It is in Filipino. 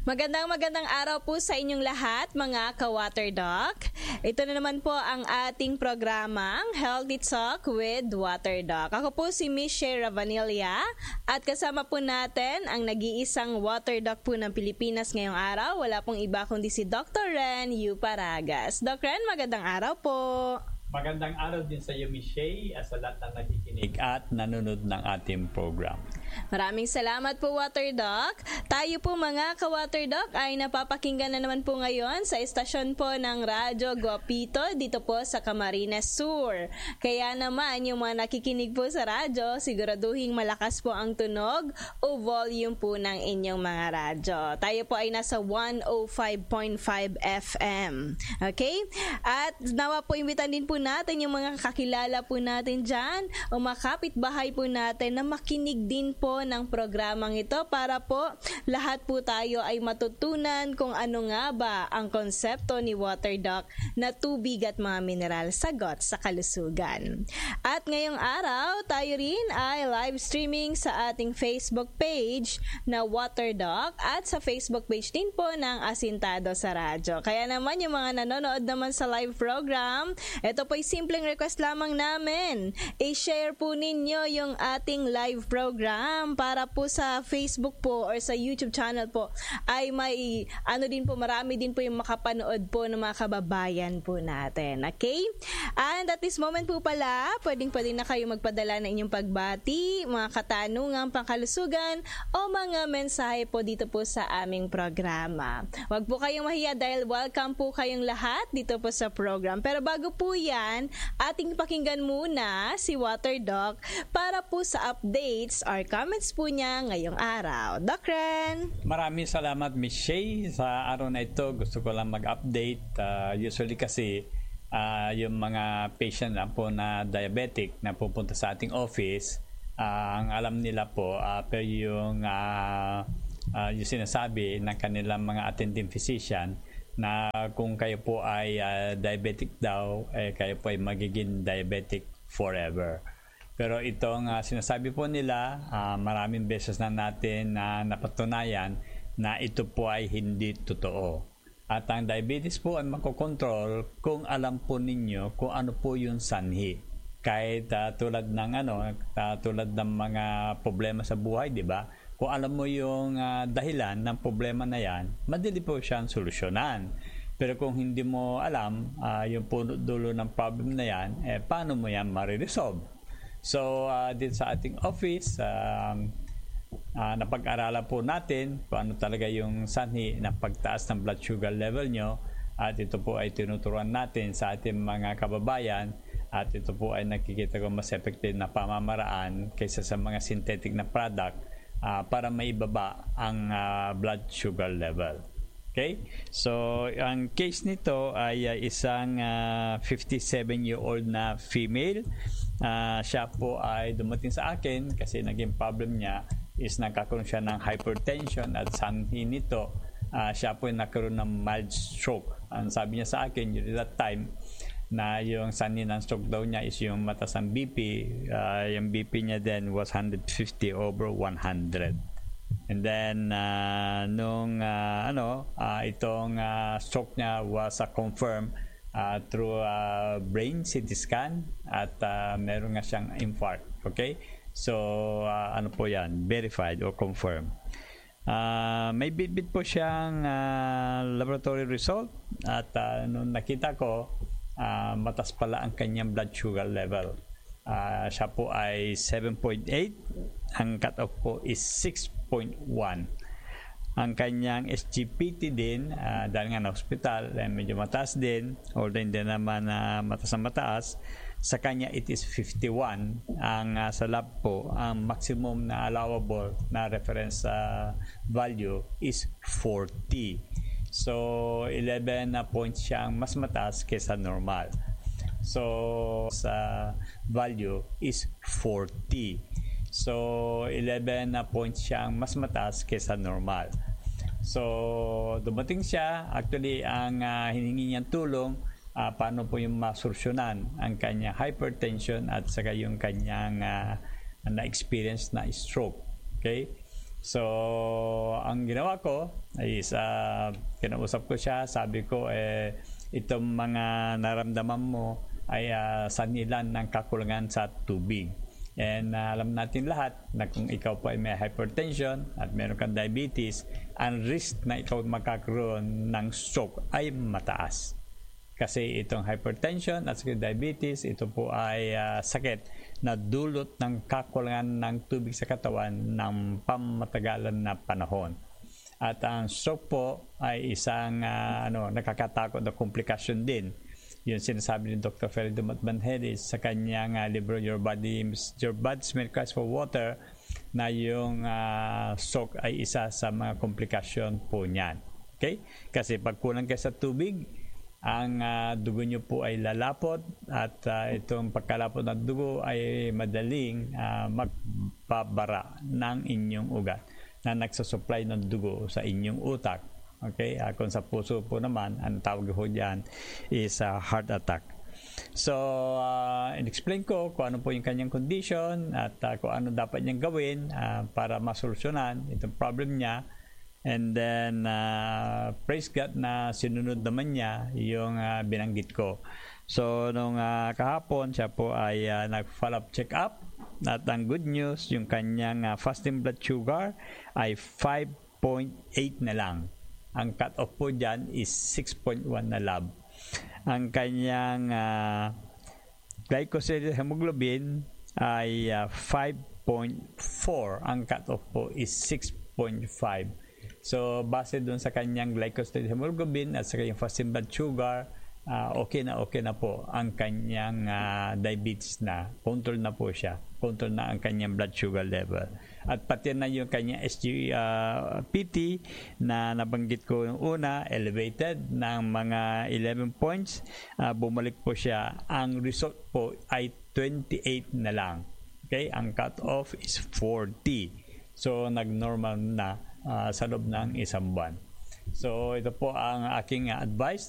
Magandang araw po sa inyong lahat, mga ka-Waterdoc. Ito na naman po ang ating programang Healthy Talk with Waterdoc. Ako po si Miss Shea Ravanilla at kasama po natin ang nag-iisang Waterdoc po ng Pilipinas ngayong araw. Wala pong iba kundi si Dr. Ren U. Paragas. Dr. Ren, magandang araw po. Magandang araw din sa iyo, Miss Shea, sa lahat ng nakikinig at nanonood ng ating program. Maraming salamat po, Waterdoc. Tayo po mga ka-Waterdoc ay napapakinggan na naman po ngayon sa estasyon po ng Radyo Guapito dito po sa Camarines Sur. Kaya naman yung mga nakikinig po sa radyo, siguraduhin malakas po ang tunog o volume po ng inyong mga radyo. Tayo po ay nasa 105.5 FM. Okay? At nawa po imbitan din po natin yung mga kakilala po natin dyan o makapitbahay po natin na makinig din po ng programang ito para po lahat po tayo ay matutunan kung ano nga ba ang konsepto ni Waterdoc na tubig at mga mineral sagot sa kalusugan. At ngayong araw, tayo rin ay live streaming sa ating Facebook page na Waterdoc at sa Facebook page din po ng Asintado sa Radyo. Kaya naman yung mga nanonood naman sa live program, ito po ay simpleng request lamang namin. I-share po ninyo yung ating live program para po sa Facebook po or sa YouTube channel po ay may din po, marami din po yung makapanood po ng mga kababayan po natin. Okay? And at this moment po pala, pwedeng na kayo magpadala ng inyong pagbati, mga katanungan, pangkalusugan o mga mensahe po dito po sa aming programa. Huwag po kayong mahiya dahil welcome po kayong lahat dito po sa program. Pero bago po yan, ating pakinggan muna si Waterdoc para po sa updates or comments po niya ngayong araw. Doc Ren. Maraming salamat, Miss Shea. Sa araw na ito, gusto ko lang mag-update. Usually kasi, yung mga patient na po na diabetic na pupunta sa ating office, ang alam nila po, pero yung sinasabi ng kanilang mga attending physician na kung kayo po ay diabetic daw, kayo po ay magiging diabetic forever. Pero itong sinasabi po nila, maraming beses na natin napatunayan na ito po ay hindi totoo. At ang diabetes po ay makokontrol kung alam po ninyo kung ano po yung sanhi. Kahit tulad ng mga problema sa buhay, di ba? Kung alam mo yung dahilan ng problema na yan, madali po siyang solusyonan. Pero kung hindi mo alam yung punot dulo ng problem na yan, paano mo yan mariresolve? So, dito sa ating office, napag-aralan po natin kung ano talaga yung sanhi ng pagtaas ng blood sugar level nyo. At ito po ay tinuturuan natin sa ating mga kababayan. At ito po ay nakikita ko mas effective na pamamaraan kaysa sa mga synthetic na product para maibaba ang blood sugar level. Okay? So, ang case nito ay isang 57-year-old na female. Siya po ay dumating sa akin kasi naging problem niya is nagkakaroon siya ng hypertension at sanhi nito, siya po ay nagkaroon ng mild stroke. Ang sabi niya sa akin during that time na yung sanhi ng stroke daw niya is yung mataas ang BP. Yung BP niya then was 150/100. And then itong stroke niya was confirmed through brain CT scan at meron nga siyang infarct. Okay? So ano po yan? Verified or confirmed. May bit po siyang laboratory result at nung nakita ko mataas pala ang kanyang blood sugar level. Siya po ay 7.8. Ang cut-off po is 6.1. Ang kanyang SGPT din, dahil nga na hospital, medyo mataas din, although hindi naman mataas na mataas, sa kanya it is 51. Ang sa lab po, ang maximum na allowable na reference value is 40. So, 11 points siyang mas mataas kaysa normal. So, sa value is 40. So, 11 points siyang mas mataas kaysa normal. So, dumating siya. Actually, ang hiningi niyang tulong, paano po yung masolusyonan ang kanyang hypertension at saka yung kanyang na-experience na stroke. Okay? So, ang ginawa ko is kinausap ko siya, sabi ko itong mga naramdaman mo ay sanilan ng kakulangan sa tubig. And alam natin lahat na kung ikaw po ay may hypertension at meron kang diabetes, ang risk na ikaw magkakaroon ng stroke ay mataas. Kasi itong hypertension at diabetes, ito po ay sakit na dulot ng kakulangan ng tubig sa katawan ng pamatagalan na panahon. At ang stroke po ay isang nakakatakot na komplikasyon din. Yun sinasabi ni Dr. Felido Matbanhelis sa kanyang libro Your Body's Main Cries for Water, na yung stroke ay isa sa mga komplikasyon po niyan. Okay? Kasi pag kulang kayo sa tubig, ang dugo nyo po ay lalapot at itong pagkalapot ng dugo ay madaling magpabara ng inyong ugat na nagsusupply ng dugo sa inyong utak. Okay? Kung sa puso po naman, ang tawag ho dyan is heart attack. So, in-explain ko kung ano po yung kanyang condition at kung ano dapat niyang gawin para masolusyonan itong problem niya. And then, praise God na sinunod naman niya yung binanggit ko. So, nung kahapon, siya po ay nag-follow-up check-up. At ang good news, yung kanyang fasting blood sugar ay 5.8 na lang. Ang cut-off po dyan is 6.1 na lab. Ang kanyang glycosylated hemoglobin ay 5.4. Ang cut-off po is 6.5. So, base dun sa kanyang glycosylated hemoglobin at sa kanyang fasting blood sugar, okay na po ang kanyang diabetes na. Control na po siya. Control na ang kanyang blood sugar level. At pati na yung kanyang SGPT na nabanggit ko yung una, elevated ng mga 11 points. Bumalik po siya. Ang result po ay 28 na lang. Okay? Ang cut-off is 40. So, nag-normal na sa loob ng isang buwan. So, ito po ang aking advice